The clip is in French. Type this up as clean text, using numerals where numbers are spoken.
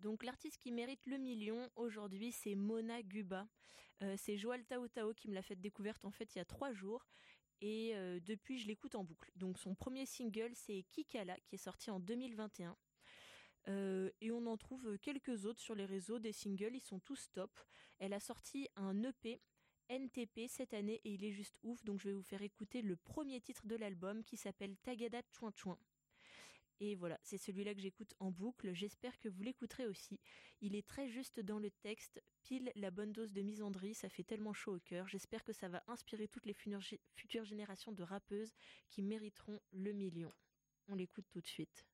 Donc l'artiste qui mérite le million aujourd'hui, c'est Mona Guba. C'est Joël Tao Tao qui me l'a fait découverte en fait il y a 3 jours. Et depuis, je l'écoute en boucle. Donc son premier single, c'est Kikala, qui est sorti en 2021. Et on en trouve quelques autres sur les réseaux, des singles, ils sont tous top. Elle a sorti un EP NTP cette année et il est juste ouf, donc je vais vous faire écouter le premier titre de l'album qui s'appelle Tagada Chouin Chouin. Et voilà, c'est celui-là que j'écoute en boucle, j'espère que vous l'écouterez aussi. Il est très juste dans le texte, pile la bonne dose de misandrie, ça fait tellement chaud au cœur. J'espère que ça va inspirer toutes les futures générations de rappeuses qui mériteront le million. On l'écoute tout de suite.